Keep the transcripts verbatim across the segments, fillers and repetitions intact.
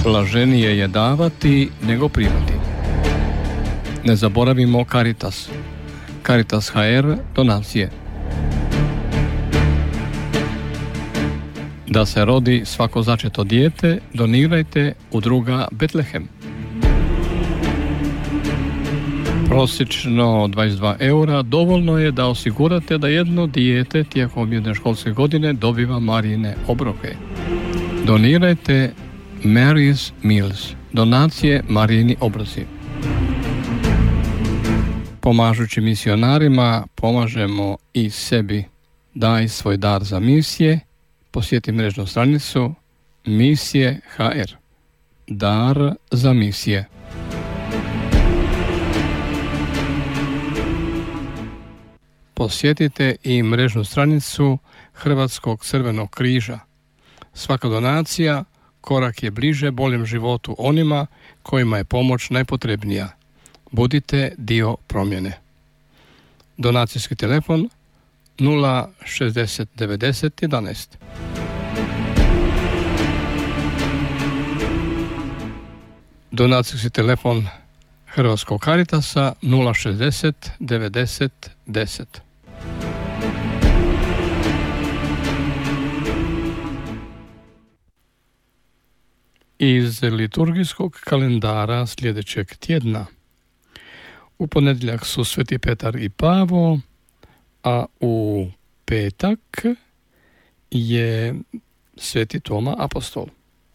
Blaženije je davati nego primati. Ne zaboravimo Caritas. Caritas ha er donacije. Da se rodi svako začeto dijete, donirajte Udruga Betlehem. Prosječno dvadeset dva eura dovoljno je da osigurate da jedno dijete tijekom jedne školske godine dobiva Marijine obroke. Donirajte Mary's Meals, donacije Marijini obroci. Pomažući misionarima, pomažemo i sebi. Daj svoj dar za misije. Posjeti mrežnu stranicu Misije ha er. Dar za misije. Posjetite i mrežnu stranicu Hrvatskog crvenog križa. Svaka donacija korak je bliže boljem životu onima kojima je pomoć najpotrebnija. Budite dio promjene. Donacijski telefon nula šezdeset devedeset jedanaest. Donacijski telefon Hrvatskog Caritasa nula šezdeset devedeset deset. Iz liturgijskog kalendara sljedećeg tjedna. U ponedjeljak su Sveti Petar i Pavo, a u petak je Sveti Toma Apostol.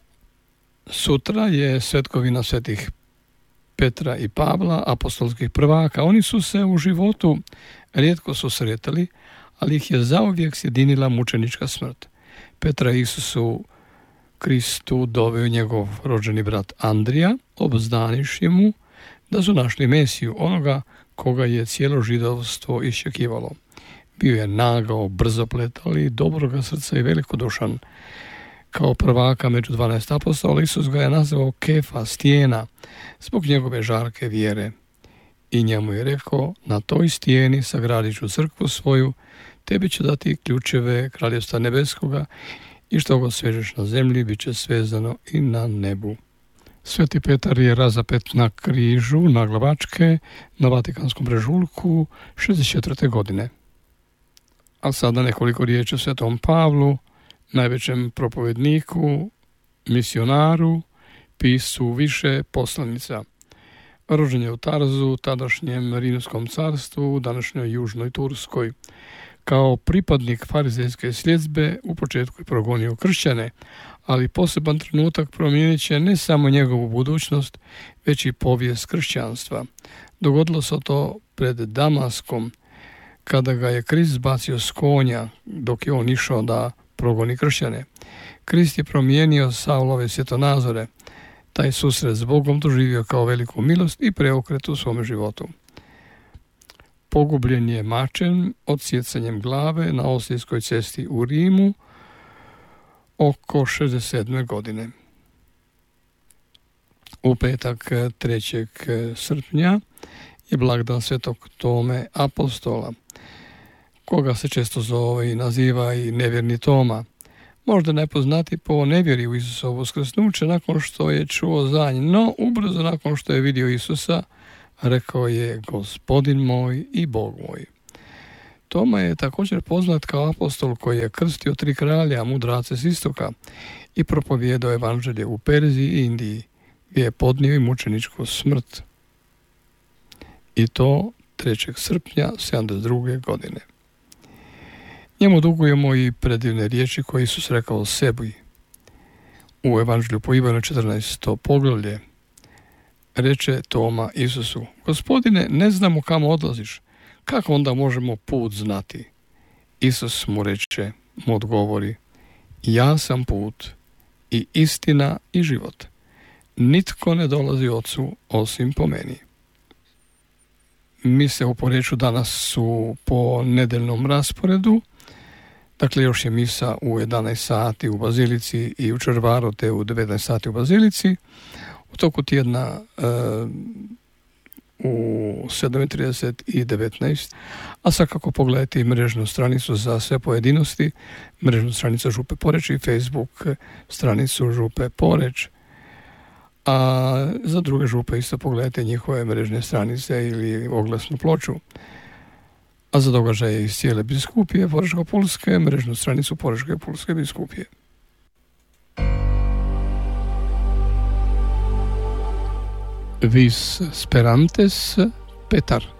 Sutra je svetkovina svetih Petra i Pavla, apostolskih prvaka. Oni su se u životu rijetko susretali, ali ih je zauvijek sjedinila mučenička smrt. Petra Isusu Kristu doveo njegov rođeni brat Andrija, obznaniš mu da su našli Mesiju, onoga koga je cijelo židovstvo iščekivalo. Bio je nagao, brzoplet, ali dobroga srca i velikodušan. Kao prvaka među dvanaest apostola, Isus ga je nazvao Kefa, stijena, zbog njegove žarke vjere. I njemu je rekao, na toj stijeni sagradit ću crkvu svoju, tebi ću dati ključeve kraljevstva nebeskoga i što god svežeš na zemlji, bit će svezano i na nebu. Sveti Petar je razapet na križu naglavačke na Vatikanskom brežuljku šezdeset četvrte godine. A sada nekoliko riječi o Svetom Pavlu, najvećem propovedniku, misionaru, piscu više poslanica. Rođen je u Tarzu, tadašnjem Rimskom carstvu, današnjoj Južnoj Turskoj. Kao pripadnik farizejske sljedbe u početku je progonio kršćane, ali poseban trenutak promijenit će ne samo njegovu budućnost, već i povijest kršćanstva. Dogodilo se to pred Damaskom, kada ga je Krist zbacio s konja dok je on išao da progoni kršćane. Krist je promijenio Saulove svjetonazore. Taj susret s Bogom doživio kao veliku milost i preokret u svome životu. Pogubljen je mačem odsjecanjem glave na Osijskoj cesti u Rimu oko šezdeset sedme godine. U petak trećeg srpnja je blagdan Svetog Tome Apostola, koga se često zove i naziva i nevjerni Toma. Možda nepoznati po nevjeri u Isusovo uskrsnuće nakon što je čuo za nj, no ubrzo nakon što je vidio Isusa, rekao je Gospodin moj i Bog moj. Toma je također poznat kao apostol koji je krstio tri kralja, mudrace s istoka, i propovijedao evanđelje u Perziji i Indiji, gdje je podnio i mučeničku smrt. I to trećeg srpnja sedamdeset druge godine. Njemu dugujemo i predivne riječi koje Isus rekao sebi. U evanđelju po Ivanu četrnaesto poglavlje reče Toma Isusu: Gospodine, ne znamo kamo odlaziš, kako onda možemo put znati? Isus mu reče, mu odgovori: ja sam put i istina i život. Nitko ne dolazi Ocu osim po meni. Mise u Poreču danas su po nedeljnom rasporedu. Dakle, još je misa u jedanaest sati u Bazilici i u Červaru, te u devetnaest sati u Bazilici. U toku tjedna e, u sedam i trideset i devetnaest. A svakako pogledajte i mrežnu stranicu za sve pojedinosti, mrežnu stranicu Župe Poreč i Facebook stranicu Župe Poreč. A za druge župe isto pogledajte njihove mrežne stranice ili oglasnu ploču. A za događaje iz cijele biskupije Požeško-pulske, mrežnu stranicu Požeško-pulske biskupije. Vis sperantes Petar.